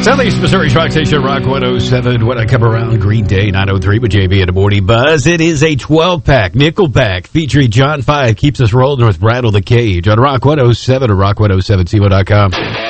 Southeast Missouri's Rock Station, Rock 107. When I come around, Green Day 903 with JB and the Morning Buzz. It is a 12-pack, Nickelback, featuring John 5. Keeps us rolling with Rattle the Cage on Rock 107 or rock107co.com.